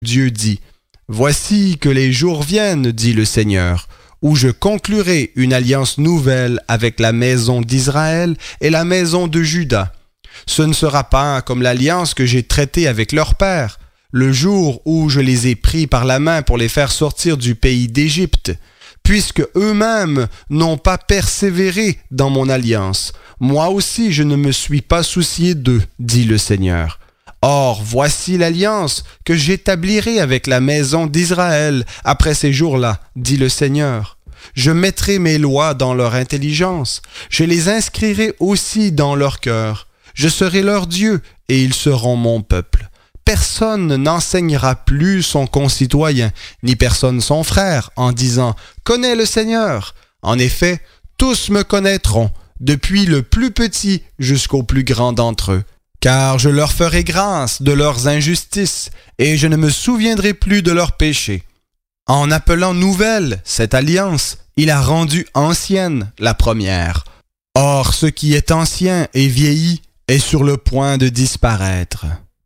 Dieu dit, « Voici que les jours viennent, dit le Seigneur, où je conclurai une alliance nouvelle avec la maison d'Israël et la maison de Juda. Ce ne sera pas comme l'alliance que j'ai traitée avec leur père, le jour où je les ai pris par la main pour les faire sortir du pays d'Égypte, puisque eux-mêmes n'ont pas persévéré dans mon alliance. Moi aussi je ne me suis pas soucié d'eux, dit le Seigneur. Or, voici l'alliance que j'établirai avec la maison d'Israël après ces jours-là, dit le Seigneur. Je mettrai mes lois dans leur intelligence, je les inscrirai aussi dans leur cœur. Je serai leur Dieu et ils seront mon peuple. Personne n'enseignera plus son concitoyen, ni personne son frère, en disant « Connais le Seigneur ». En effet, tous me connaîtront, depuis le plus petit jusqu'au plus grand d'entre eux. Car je leur ferai grâce de leurs injustices, et je ne me souviendrai plus de leurs péchés. En appelant nouvelle cette alliance, il a rendu ancienne la première. Or, ce qui est ancien et vieilli est sur le point de disparaître.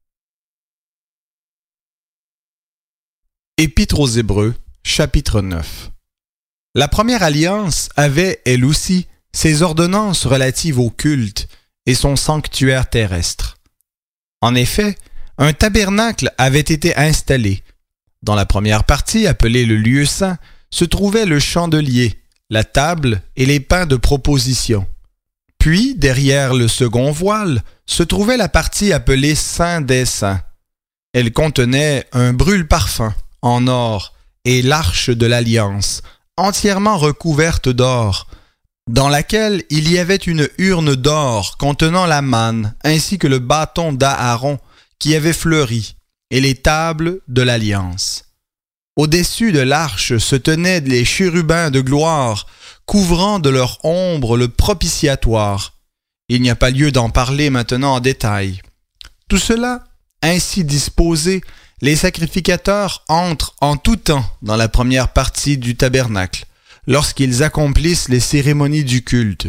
Épître aux Hébreux, chapitre 9. La première alliance avait, elle aussi, ses ordonnances relatives au culte et son sanctuaire terrestre. En effet, un tabernacle avait été installé. Dans la première partie, appelée le lieu saint, se trouvait le chandelier, la table et les pains de proposition. Puis, derrière le second voile, se trouvait la partie appelée Saint des Saints. Elle contenait un brûle-parfum en or et l'arche de l'Alliance, entièrement recouverte d'or, dans laquelle il y avait une urne d'or contenant la manne, ainsi que le bâton d'Aaron qui avait fleuri, et les tables de l'Alliance. Au-dessus de l'arche se tenaient les chérubins de gloire, couvrant de leur ombre le propitiatoire. Il n'y a pas lieu d'en parler maintenant en détail. Tout cela, ainsi disposé, les sacrificateurs entrent en tout temps dans la première partie du tabernacle, lorsqu'ils accomplissent les cérémonies du culte.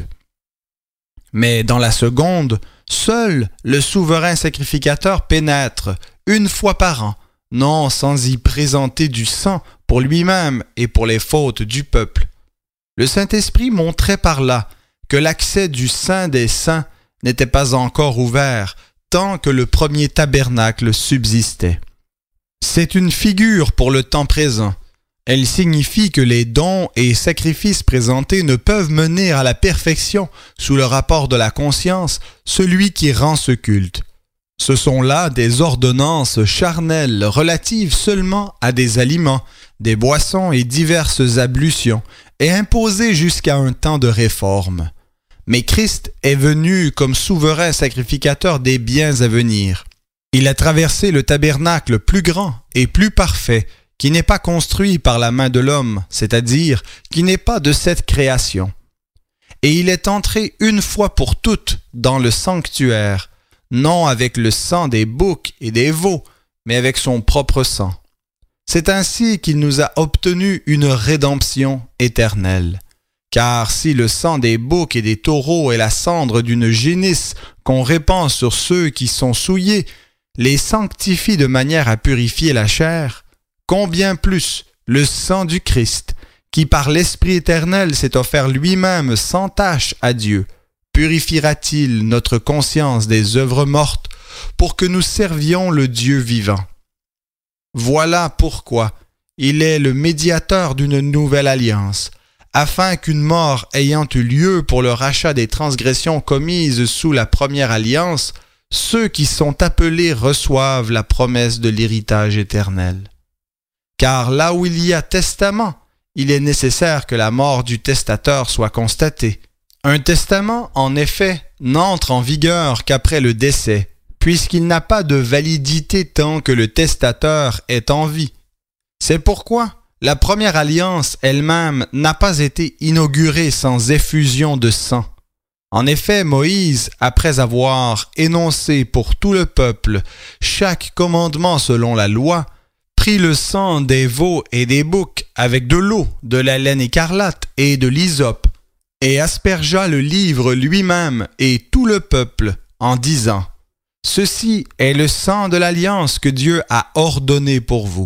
Mais dans la seconde, seul le souverain sacrificateur pénètre, une fois par an, non sans y présenter du sang pour lui-même et pour les fautes du peuple. Le Saint-Esprit montrait par là que l'accès du Saint des Saints n'était pas encore ouvert tant que le premier tabernacle subsistait. C'est une figure pour le temps présent. Elle signifie que les dons et sacrifices présentés ne peuvent mener à la perfection sous le rapport de la conscience, celui qui rend ce culte. Ce sont là des ordonnances charnelles relatives seulement à des aliments, des boissons et diverses ablutions, et imposées jusqu'à un temps de réforme. Mais Christ est venu comme souverain sacrificateur des biens à venir. Il a traversé le tabernacle plus grand et plus parfait, qui n'est pas construit par la main de l'homme, c'est-à-dire qui n'est pas de cette création. Et il est entré une fois pour toutes dans le sanctuaire, non avec le sang des boucs et des veaux, mais avec son propre sang. C'est ainsi qu'il nous a obtenu une rédemption éternelle. Car si le sang des boucs et des taureaux est la cendre d'une génisse qu'on répand sur ceux qui sont souillés, les sanctifie de manière à purifier la chair, combien plus le sang du Christ, qui par l'Esprit éternel s'est offert lui-même sans tache à Dieu, purifiera-t-il notre conscience des œuvres mortes pour que nous servions le Dieu vivant. Voilà pourquoi il est le médiateur d'une nouvelle alliance, afin qu'une mort ayant eu lieu pour le rachat des transgressions commises sous la première alliance, ceux qui sont appelés reçoivent la promesse de l'héritage éternel. Car là où il y a testament, il est nécessaire que la mort du testateur soit constatée. Un testament, en effet, n'entre en vigueur qu'après le décès, puisqu'il n'a pas de validité tant que le testateur est en vie. C'est pourquoi la première alliance elle-même n'a pas été inaugurée sans effusion de sang. En effet, Moïse, après avoir énoncé pour tout le peuple chaque commandement selon la loi, prit le sang des veaux et des boucs avec de l'eau, de la laine écarlate et de l'hysope, et aspergea le livre lui-même et tout le peuple, en disant « Ceci est le sang de l'alliance que Dieu a ordonné pour vous.